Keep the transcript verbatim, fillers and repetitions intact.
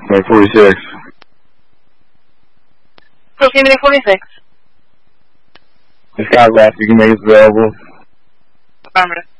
Make forty-six. Proceed to forty-six. The Scott left, you can make it available. Affirmative.